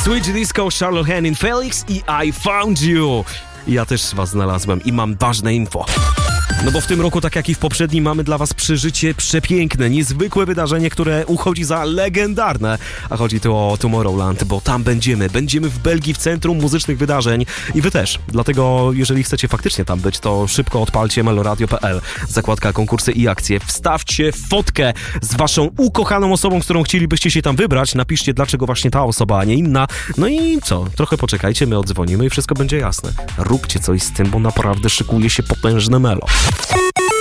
Switch Disco, Charlotte Henning, Felix i I Found You. Ja też was znalazłem i mam ważne info. No bo w tym roku, tak jak i w poprzednim, mamy dla was przeżycie przepiękne, niezwykłe wydarzenie, które uchodzi za legendarne. A chodzi tu o Tomorrowland, bo tam będziemy w Belgii, w centrum muzycznych wydarzeń i wy też. Dlatego, jeżeli chcecie faktycznie tam być, to szybko odpalcie meloradio.pl, zakładka konkursy i akcje. Wstawcie fotkę z waszą ukochaną osobą, z którą chcielibyście się tam wybrać. Napiszcie, dlaczego właśnie ta osoba, a nie inna. No i co? Trochę poczekajcie, my odzwonimy i wszystko będzie jasne. Róbcie coś z tym, bo naprawdę szykuje się potężne melo.